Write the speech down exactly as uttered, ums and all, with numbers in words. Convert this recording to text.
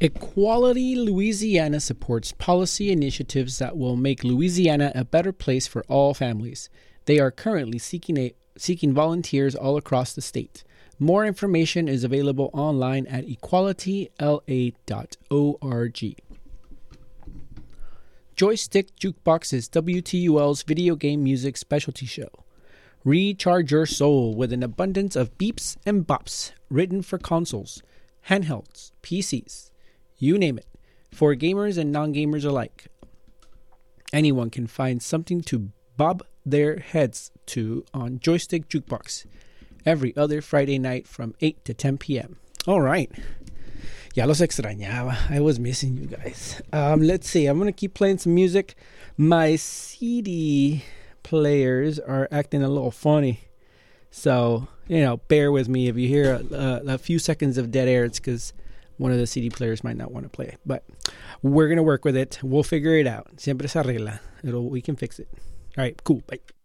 Equality Louisiana supports policy initiatives that will make Louisiana a better place for all families. They are currently seeking a, seeking volunteers all across the state. More information is available online at equality l a dot org. Joystick Jukebox is W T U L's video game music specialty show. Recharge your soul with an abundance of beeps and bops written for consoles, handhelds, P Cs, you name it, for gamers and non-gamers alike. Anyone can find something to bob their heads to on Joystick Jukebox every other Friday night from eight to ten p.m. All right. Ya los extrañaba. I was missing you guys. Um, let's see. I'm going to keep playing some music. My C D players are acting a little funny. So, you know, bear with me. If you hear a, a, a few seconds of dead air, it's because one of the C D players might not want to play. But we're going to work with it. We'll figure it out. Siempre se arregla. It'll, we can fix it. All right, cool. Bye.